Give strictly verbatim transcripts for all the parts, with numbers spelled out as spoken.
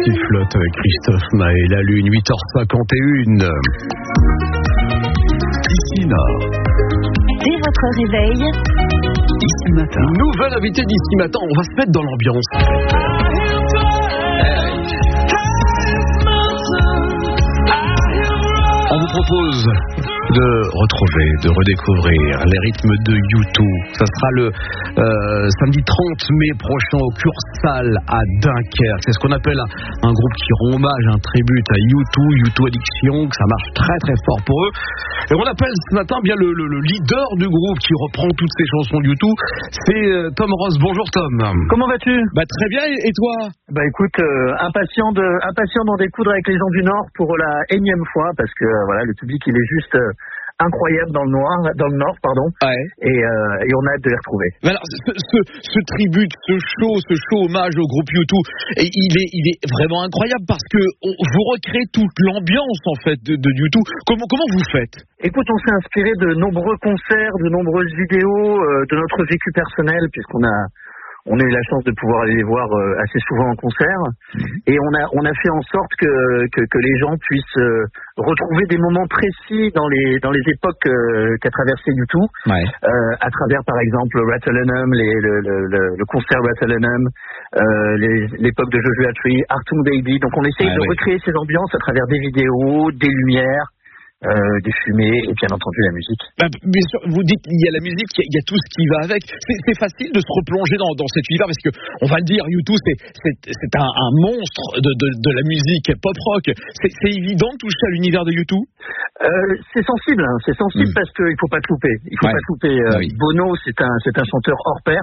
Sifflote avec Christophe Maé, la lune, huit heures cinquante et une. Ici Nord. Dès votre réveil, Ici Matin. Nouvelle invitée d'Ici Matin, on va se mettre dans l'ambiance. On vous propose de retrouver, de redécouvrir les rythmes de U deux. Ça sera le euh, samedi trente mai prochain au Cursal à Dunkerque. C'est ce qu'on appelle un, un groupe qui rend hommage, un tribut à U deux, U deux Addiction, que ça marche très très fort pour eux. Et on appelle ce matin bien le, le, le leader du groupe qui reprend toutes ces chansons de U deux. C'est euh, Tom Ross. Bonjour Tom. Comment vas-tu? Bah très bien, et toi? Bah écoute, euh, impatient de impatient d'en découdre avec les gens du Nord pour la énième fois, parce que euh, voilà, le public il est juste euh, incroyable dans le noir, dans le Nord, pardon. Ouais. Et, euh, et on a hâte de les retrouver. Mais alors, ce, ce, ce tribut, ce show, ce show hommage au groupe U deux, et il est, il est vraiment incroyable parce que on, vous recréez toute l'ambiance en fait de, de U deux. Comment, comment vous faites? Écoute, on s'est inspiré de nombreux concerts, de nombreuses vidéos, euh, de notre vécu personnel, puisqu'on a On a eu la chance de pouvoir aller les voir euh, assez souvent en concert, et on a on a fait en sorte que que, que les gens puissent euh, retrouver des moments précis dans les dans les époques euh, qu'a traversé U deux, ouais. euh, à travers par exemple Rattle'n'Um, les le, le, le, le concert Rattle'n'Um, euh, les, l'époque de Joshua Tree, Artung Baby. Donc on essaye ouais, de ouais. recréer ces ambiances à travers des vidéos, des lumières. Euh, des fumées et bien entendu la musique. Bah, bien sûr, vous dites il y a la musique, il y a, il y a tout ce qui va avec. C'est, c'est facile de se replonger dans, dans cet univers parce que on va le dire, U deux c'est, c'est, c'est un, un monstre de, de, de la musique pop rock. C'est, c'est évident de toucher à l'univers de U deux. Euh, c'est sensible, hein, c'est sensible mmh. parce qu'il faut pas te louper. Il faut ouais. pas te louper. Euh, oui. Bono, c'est un, c'est un chanteur hors pair.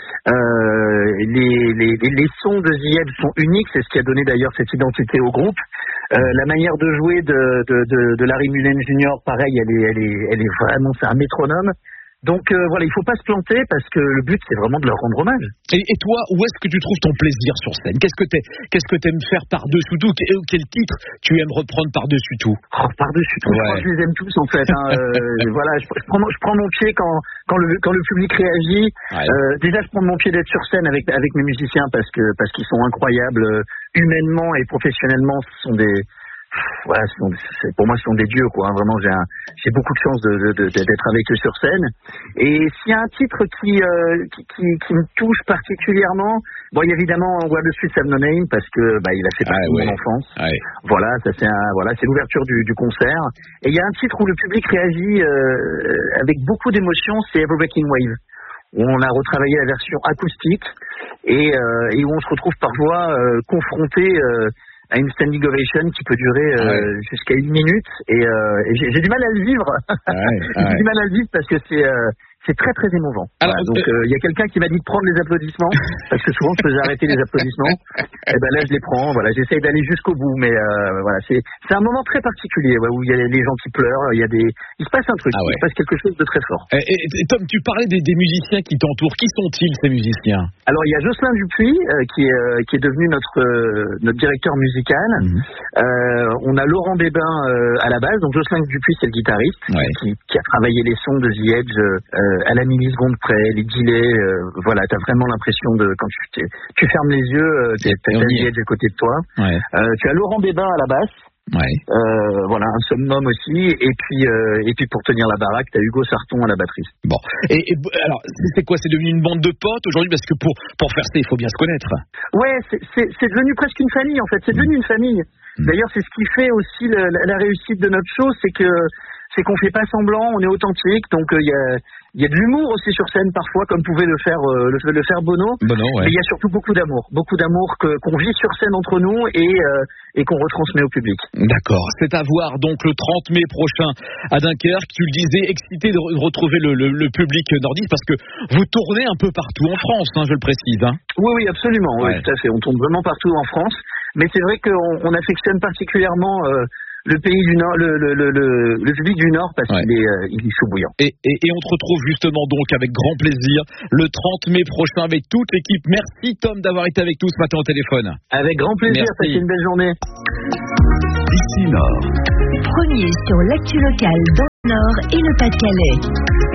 Euh, les, les, les sons de The Edge sont uniques, c'est ce qui a donné d'ailleurs cette identité au groupe. Euh, la manière de jouer de, de, de, de Larry Mullen junior, pareil, elle est, elle est, elle est vraiment, c'est un métronome. Donc euh, voilà, il faut pas se planter parce que le but c'est vraiment de leur rendre hommage. Et, et toi, où est-ce que tu trouves ton plaisir sur scène? Qu'est-ce que t'es, qu'est-ce que t'aimes faire par-dessus tout? Quel, quel titre tu aimes reprendre par-dessus tout? Oh, par-dessus tout, ouais. Je crois que je les aime tous en fait. Hein. euh, voilà, je, je, prends, je prends mon pied quand, quand, le, quand le public réagit. Ouais. Euh, déjà, je prends mon pied d'être sur scène avec, avec mes musiciens parce que parce qu'ils sont incroyables, humainement et professionnellement. Ce sont des Voilà, c'est, pour moi, ce sont des dieux, quoi. Hein. Vraiment, j'ai, un, j'ai beaucoup de chance de, de, de, d'être avec eux sur scène. Et s'il y a un titre qui, euh, qui, qui, qui me touche particulièrement, bon, il y a évidemment Where the Streets Have No Name parce que bah, il a fait partie ah, ouais. de mon enfance. Ah, ouais. Voilà, ça c'est un, voilà, c'est l'ouverture du, du concert. Et il y a un titre où le public réagit euh, avec beaucoup d'émotion, c'est Every Breaking Wave, où on a retravaillé la version acoustique et, euh, et où on se retrouve parfois euh, confronté. Euh, à une standing ovation qui peut durer euh, ouais. jusqu'à une minute et, euh, et j'ai, j'ai du mal à le vivre. Ouais, ouais. J'ai du mal à le vivre parce que c'est euh, c'est très très émouvant. Alors, voilà, donc il euh, euh, y a quelqu'un qui m'a dit de prendre les applaudissements parce que souvent je faisais arrêter les applaudissements. Et ben là je les prends. Voilà, j'essaye d'aller jusqu'au bout, mais euh, voilà, c'est c'est un moment très particulier ouais, où il y a les gens qui pleurent. Il y a des, il se passe un truc, ah ouais. il se passe quelque chose de très fort. Et, et, et Tom, tu parlais des, des musiciens qui t'entourent. Qui sont-ils ces musiciens? Alors il y a Jocelyn Dupuis euh, qui est euh, qui est devenu notre euh, notre directeur musical. Mmh. Euh, on a Laurent Bébin euh, à la base. Donc Jocelyn Dupuis c'est le guitariste ouais. qui, qui a travaillé les sons de The Edge euh, à la milliseconde près, les delays. Euh, voilà, t'as vraiment l'impression de quand tu tu fermes les yeux, euh, t'as The Edge à côté de toi. Ouais. Euh, tu as Laurent Bébin à la basse. Ouais. Euh, voilà, un summum aussi, et puis euh, et puis pour tenir la baraque, t'as Hugo Sarton à la batterie. Bon, et, et alors c'est quoi? C'est devenu une bande de potes aujourd'hui parce que pour pour faire ça, il faut bien se connaître. Ouais, c'est c'est, c'est devenu presque une famille en fait. C'est devenu une famille. Mmh. D'ailleurs, c'est ce qui fait aussi le, la, la réussite de notre show, c'est que c'est qu'on fait pas semblant, on est authentique, donc il euh, y a il y a de l'humour aussi sur scène parfois, comme pouvait le faire euh, le, le faire Bono. Bono ouais. Mais il y a surtout beaucoup d'amour, beaucoup d'amour que, qu'on vit sur scène entre nous et euh, et qu'on retransmet au public. D'accord, c'est à voir donc le trente mai prochain à Dunkerque. Tu le disais, excité de retrouver le, le, le public nordiste parce que vous tournez un peu partout en France, hein, je le précise. Hein. Oui, oui, absolument, ouais. Oui, tout à fait. On tourne vraiment partout en France, mais c'est vrai qu'on on affectionne particulièrement. Euh, Le pays du Nord, le, le, le, le, le public du Nord, parce ouais. qu'il est, euh, il est chaud bouillant. Et, et, et on te retrouve justement donc avec grand plaisir le trente mai prochain avec toute l'équipe. Merci Tom d'avoir été avec nous ce matin au téléphone. Avec grand plaisir, passez une belle journée. Ici Nord. Premier sur l'actu locale dans le Nord et le Pas-de-Calais.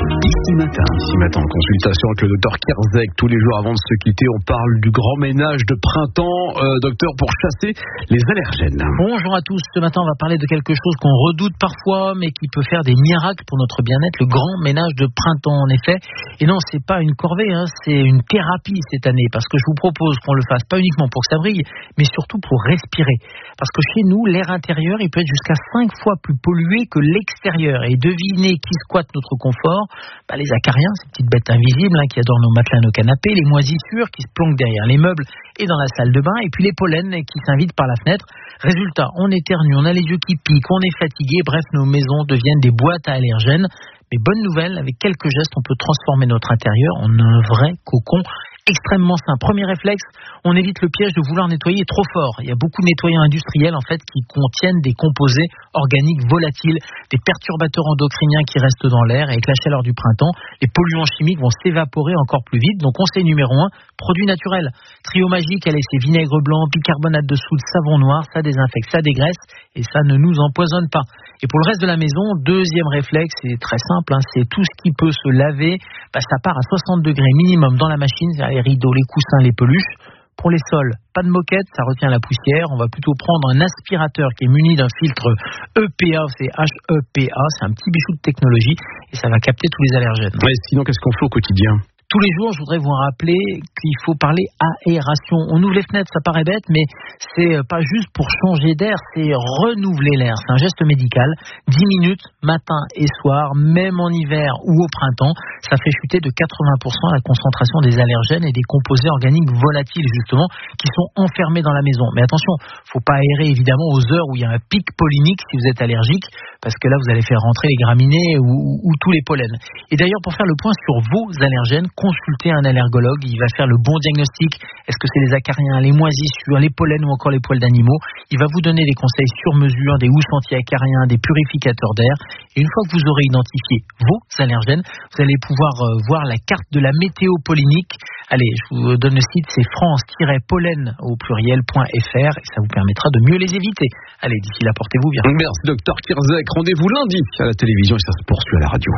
Ici Matin. Ici Matin, en consultation avec le docteur Kierzek. Tous les jours avant de se quitter, on parle du grand ménage de printemps, euh, docteur, pour chasser les allergènes. Bonjour à tous. Ce matin, on va parler de quelque chose qu'on redoute parfois, mais qui peut faire des miracles pour notre bien-être, le grand ménage de printemps, en effet. Et non, c'est pas une corvée, hein, c'est une thérapie cette année, parce que je vous propose qu'on le fasse pas uniquement pour que ça brille, mais surtout pour respirer. Parce que chez nous, l'air intérieur, il peut être jusqu'à cinq fois plus pollué que l'extérieur. Et devinez qui squatte notre confort? Bah, les acariens, ces petites bêtes invisibles hein, qui adorent nos matelas, nos canapés, les moisissures qui se planquent derrière les meubles et dans la salle de bain, et puis les pollens qui s'invitent par la fenêtre. Résultat, on éternue, on a les yeux qui piquent, on est fatigué, bref, nos maisons deviennent des boîtes à allergènes. Mais bonne nouvelle, avec quelques gestes, on peut transformer notre intérieur en un vrai cocon extrêmement simple. Premier réflexe, on évite le piège de vouloir nettoyer trop fort. Il y a beaucoup de nettoyants industriels en fait qui contiennent des composés organiques volatiles, des perturbateurs endocriniens qui restent dans l'air, et avec la chaleur du printemps, les polluants chimiques vont s'évaporer encore plus vite. Donc conseil numéro un, produits naturels. Trio magique, allez, c'est vinaigre blanc, bicarbonate de soude, savon noir, ça désinfecte, ça dégraisse et ça ne nous empoisonne pas. Et pour le reste de la maison, deuxième réflexe, c'est très simple, hein, c'est tout ce qui peut se laver, bah, ça part à soixante degrés minimum dans la machine, c'est-à-dire les rideaux, les coussins, les peluches. Pour les sols, pas de moquette, ça retient la poussière. On va plutôt prendre un aspirateur qui est muni d'un filtre E P A, c'est H E P A, c'est un petit bijou de technologie et ça va capter tous les allergènes. Ouais, sinon, qu'est-ce qu'on fait au quotidien ? Tous les jours, je voudrais vous rappeler qu'il faut parler aération. On ouvre les fenêtres, ça paraît bête, mais c'est pas juste pour changer d'air, c'est renouveler l'air. C'est un geste médical. dix minutes, matin et soir, même en hiver ou au printemps, ça fait chuter de quatre-vingts pour cent la concentration des allergènes et des composés organiques volatiles, justement, qui sont enfermés dans la maison. Mais attention, faut pas aérer évidemment aux heures où il y a un pic pollinique si vous êtes allergique, parce que là, vous allez faire rentrer les graminées ou, ou, ou tous les pollens. Et d'ailleurs, pour faire le point sur vos allergènes, consultez un allergologue, il va faire le bon diagnostic. Est-ce que c'est les acariens, les moisissures, les pollens ou encore les poils d'animaux? Il va vous donner des conseils sur mesure, des housses anti-acariens, des purificateurs d'air. Et une fois que vous aurez identifié vos allergènes, vous allez pouvoir euh, voir la carte de la météo pollinique. Allez, je vous donne le site, c'est france-pollen au pluriel.fr et ça vous permettra de mieux les éviter. Allez, d'ici là, portez-vous bien. Merci, docteur Kierzek. Rendez-vous lundi à la télévision et ça se poursuit à la radio.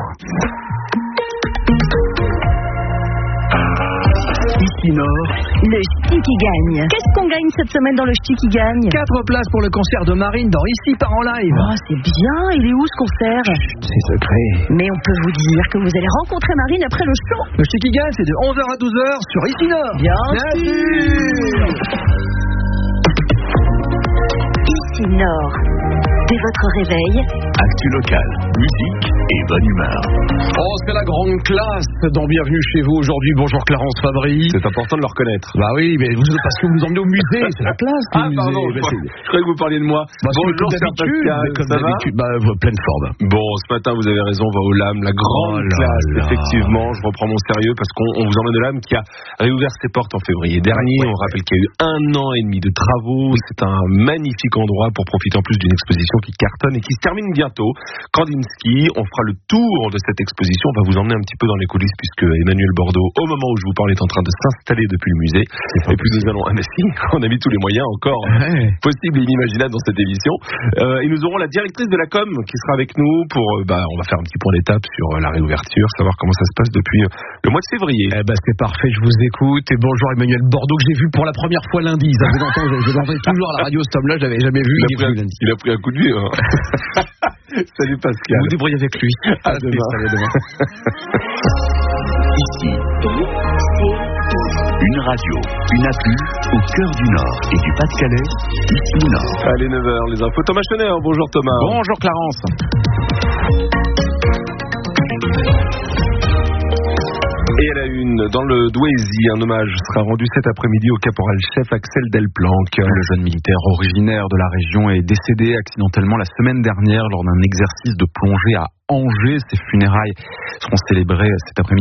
Ici Nord, le ch'ti qui gagne. Qu'est-ce qu'on gagne cette semaine dans le ch'ti qui gagne? Quatre places pour le concert de Marine dans Ici part en live. Oh, c'est bien, il est où ce concert? C'est secret. Mais on peut vous dire que vous allez rencontrer Marine après le show. Le ch'ti qui gagne, c'est de onze heures à douze heures sur Ici Nord. Bien, bien sûr. Ici Nord, dès votre réveil. Actu local, musique et bonne humeur. Oh, c'est la grande classe dans Bienvenue chez vous aujourd'hui. Bonjour Clarence Fabry. C'est important de le reconnaître. Bah oui, mais vous, parce que vous nous emmenez au musée, c'est la classe. Ah pardon, je, bah, je croyais que vous parliez de moi. Bah, Bonjour, comme d'habitude, comme ça d'habitude, bah, pleine forme. Bon, ce matin vous avez raison, on va au L A M, la grande oh là classe. là. Effectivement, je reprends mon sérieux parce qu'on on vous emmène au L A M qui a réouvert ses portes en février dernier. Ouais, on rappelle qu'il y a eu un an et demi de travaux. C'est un magnifique endroit pour profiter en plus d'une exposition qui cartonne et qui se termine bientôt. Kandinsky, on fera le tour de cette exposition. On va vous emmener un petit peu dans les coulisses puisque Emmanuel Bordeaux, au moment où je vous parle, est en train de s'installer depuis le musée. Et puis nous allons, ah mais si, on a mis tous les moyens encore ouais. possibles et inimaginables dans cette émission. Euh, et nous aurons la directrice de la com qui sera avec nous pour, bah, on va faire un petit point d'étape sur la réouverture, savoir comment ça se passe depuis le mois de février. Eh ben c'est parfait, je vous écoute. Et bonjour Emmanuel Bordeaux que j'ai vu pour la première fois lundi. Ça vous entend, je l'entends toujours à la radio, ce homme-là, je l'avais jamais vu. Il, il, a, pris un, il a pris un coup de vieux. Hein. Salut Pascal. Vous débrouillez avec lui. À, à demain. Salut, à demain. Ici, une radio, une appli au cœur du Nord et du Pas-de-Calais. Ici Nord. Allez, neuf heures, les infos. Thomas Chenet, bonjour Thomas. Bonjour Clarence. Et à la une, dans le Douaisis, un hommage sera rendu cet après-midi au caporal-chef Axel Delplanque. Le jeune militaire originaire de la région est décédé accidentellement la semaine dernière lors d'un exercice de plongée à Angers. Ses funérailles seront célébrées cet après-midi à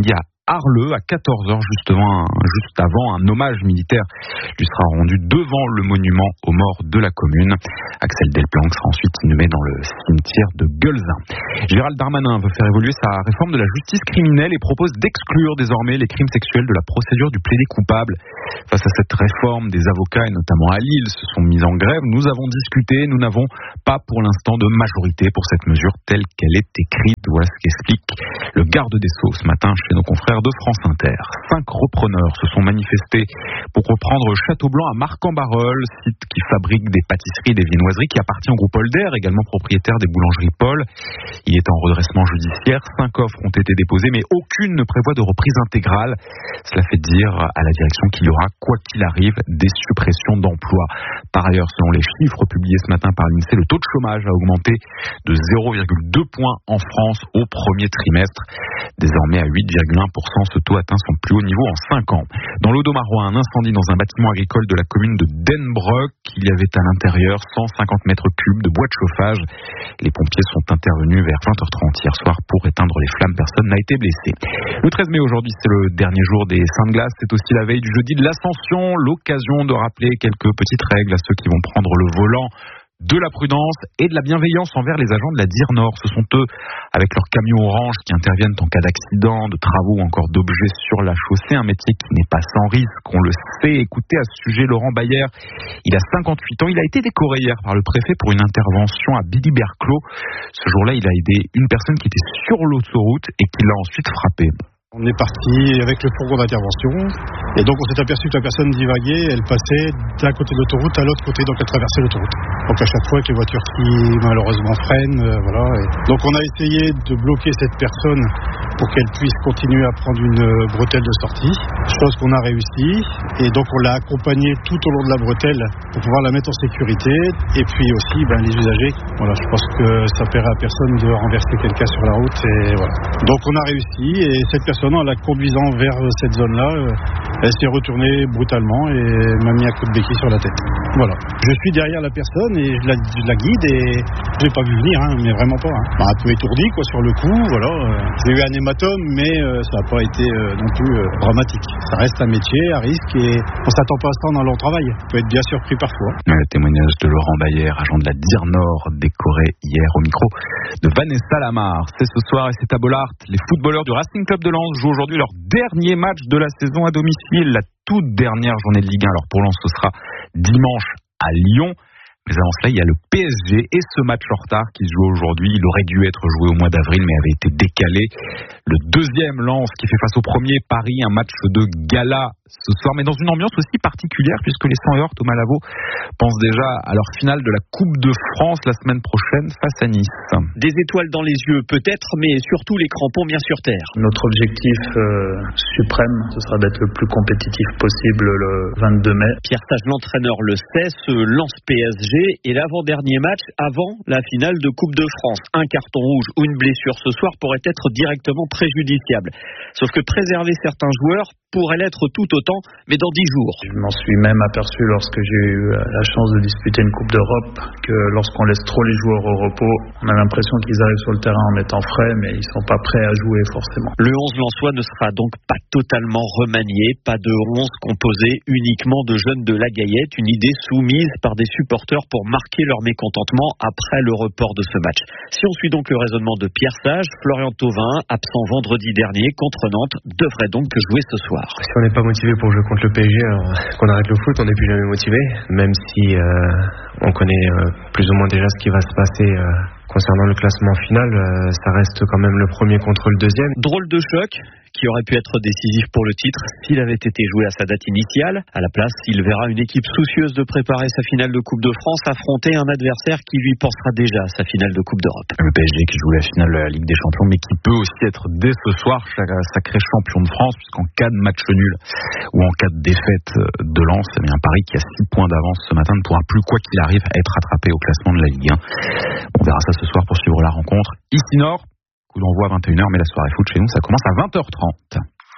Arleux à quatorze heures, justement, juste avant. Un hommage militaire lui sera rendu devant le monument aux morts de la commune. Axel Delplanque sera ensuite inhumé dans le cimetière de Guelzin. Gérald Darmanin veut faire évoluer sa réforme de la justice criminelle et propose d'exclure désormais les crimes sexuels de la procédure du plaidé coupable. Face à cette réforme, des avocats, et notamment à Lille, se sont mis en grève. Nous avons discuté, nous n'avons pas pour l'instant de majorité pour cette mesure telle qu'elle est écrite. Voilà ce qu'explique le garde des Sceaux ce matin chez nos confrères de France Inter. Cinq repreneurs se sont manifestés pour reprendre Château-Blanc à Marc-en-Barœul, site qui fabrique des pâtisseries et des viennoiseries qui appartient au groupe Holder, également propriétaire des boulangeries Paul. Il est en redressement judiciaire. Cinq offres ont été déposées, mais aucune ne prévoit de reprise intégrale. Cela fait dire à la direction qu'il y aura, quoi qu'il arrive, des suppressions d'emplois. Par ailleurs, selon les chiffres publiés ce matin par l'INSEE, le taux de chômage a augmenté de zéro virgule deux points en France au premier trimestre. Désormais à huit virgule un pour cent, ce taux atteint son plus haut niveau en cinq ans. Dans l'Audomarois, un incendie dans un bâtiment agricole de la commune de Denbrock. Il y avait à l'intérieur cent cinquante mètres cubes de bois de chauffage. Les pompiers sont intervenus vers vingt heures trente hier soir pour éteindre les flammes. Personne n'a été blessé. Le treize mai aujourd'hui, c'est le dernier jour des Saints de Glace. C'est aussi la veille du jeudi de l'Ascension. L'occasion de rappeler quelques petites règles à ceux qui vont prendre le volant. De la prudence et de la bienveillance envers les agents de la D I R Nord. Ce sont eux, avec leurs camions orange, qui interviennent en cas d'accident, de travaux ou encore d'objets sur la chaussée. Un métier qui n'est pas sans risque, on le sait. Écoutez à ce sujet Laurent Bayer, il a cinquante-huit ans. Il a été décoré hier par le préfet pour une intervention à Billy-Berclos. Ce jour-là, il a aidé une personne qui était sur l'autoroute et qui l'a ensuite frappé. On est parti avec le fourgon d'intervention et donc on s'est aperçu que la personne divaguait, elle passait d'un côté de l'autoroute à l'autre côté, donc elle traversait l'autoroute. Donc à chaque fois avec les voitures qui malheureusement freinent, euh, voilà. Et donc on a essayé de bloquer cette personne pour qu'elle puisse continuer à prendre une bretelle de sortie, chose qu'on a réussi. Et donc on l'a accompagnée tout au long de la bretelle pour pouvoir la mettre en sécurité. Et puis aussi ben, les usagers, voilà, je pense que ça plairait à personne de renverser quelqu'un sur la route. Et voilà. Donc on a réussi et cette personne, en la conduisant vers cette zone-là, elle s'est retournée brutalement et m'a mis un coup de béquille sur la tête. Voilà. Je suis derrière la personne et je la, je la guide et je l'ai pas vu venir, hein, mais vraiment pas. Hein. Bah, un peu étourdi quoi sur le coup, voilà. J'ai eu un hématome, mais euh, ça n'a pas été euh, non plus euh, dramatique. Ça reste un métier à risque et on s'attend pas à ça dans leur travail. On peut être bien surpris parfois. Le témoignage de Laurent Bayer, agent de la D I R Nord, décoré hier au micro de Vanessa Lamar. C'est ce soir et c'est à Bollard. Les footballeurs du Racing Club de Lens jouent aujourd'hui leur dernier match de la saison à domicile, la toute dernière journée de Ligue un. Alors pour Lens, ce sera dimanche à Lyon. Mais avant cela, il y a le P S G et ce match en retard qui se joue aujourd'hui. Il aurait dû être joué au mois d'avril, mais avait été décalé. Le deuxième Lens qui fait face au premier Paris, un match de gala ce soir, mais dans une ambiance aussi particulière puisque les cent heures, Thomas Lavaux pensent déjà à leur finale de la Coupe de France la semaine prochaine face à Nice. Des étoiles dans les yeux peut-être, mais surtout les crampons bien sur terre. Notre objectif euh, suprême, ce sera d'être le plus compétitif possible le vingt-deux mai. Pierre Sage, l'entraîneur, le sait, ce Lens P S G est l'avant-dernier match avant la finale de Coupe de France. Un carton rouge ou une blessure ce soir pourrait être directement préjudiciable. Sauf que préserver certains joueurs pourrait l'être tout autant, mais dans dix jours. Je m'en suis même aperçu lorsque j'ai eu la chance de disputer une Coupe d'Europe que lorsqu'on laisse trop les joueurs au repos, on a l'impression qu'ils arrivent sur le terrain en étant frais, mais ils ne sont pas prêts à jouer forcément. Le onze lensois ne sera donc pas totalement remanié, pas de onze composé uniquement de jeunes de la Gaillette, une idée soumise par des supporters pour marquer leur mécontentement après le report de ce match. Si on suit donc le raisonnement de Pierre Sage, Florian Thauvin, absent vendredi dernier contre Nantes, devrait donc jouer ce soir. Si on n'est pas motivé pour jouer contre le P S G, alors qu'on arrête le foot, on n'est plus jamais motivé, même si euh, on connaît euh, plus ou moins déjà ce qui va se passer euh, concernant le classement final, euh, ça reste quand même le premier contre le deuxième. Drôle de choc qui aurait pu être décisif pour le titre s'il avait été joué à sa date initiale. À la place, il verra une équipe soucieuse de préparer sa finale de Coupe de France affronter un adversaire qui lui pensera déjà à sa finale de Coupe d'Europe. Le P S G qui joue la finale de la Ligue des Champions, mais qui peut aussi être dès ce soir sacré champion de France, puisqu'en cas de match nul ou en cas de défaite de Lens, eh bien Paris qui a six points d'avance ce matin ne pourra plus, quoi qu'il arrive, être rattrapé au classement de la Ligue un. On verra ça ce soir pour suivre la rencontre. Ici Nord, coup d'envoi à vingt et une heures, mais la soirée foot chez nous, ça commence à vingt heures trente.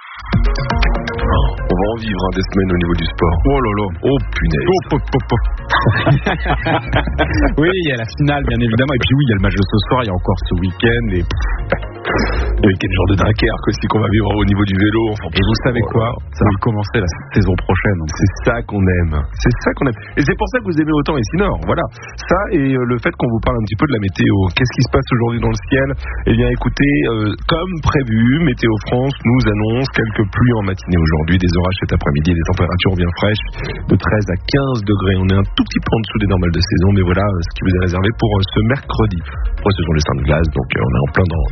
On va en vivre hein, des semaines au niveau du sport. Oh là là. Oh punaise. Oh, pop, pop, pop. Oui, il y a la finale, bien évidemment. Et puis oui, il y a le match de ce soir, il y a encore ce week-end. Et Et quel genre de Dunkerque aussi qu'on va vivre au niveau du vélo. Enfin, et vous savez quoi, ça va commencer la saison prochaine. C'est ça qu'on aime. C'est ça qu'on aime. Et c'est pour ça que vous aimez autant ici Nord. Voilà. Ça et euh, le fait qu'on vous parle un petit peu de la météo. Qu'est-ce qui se passe aujourd'hui dans le ciel? Eh bien, écoutez, euh, comme prévu, Météo France nous annonce quelques pluies en matinée aujourd'hui, des orages cet après-midi, des températures bien fraîches de treize à quinze degrés. On est un tout petit peu en dessous des normales de saison, mais voilà ce qui vous est réservé pour euh, ce mercredi. Après, ce sont les Saintes Glaces, donc euh, on est en plein dans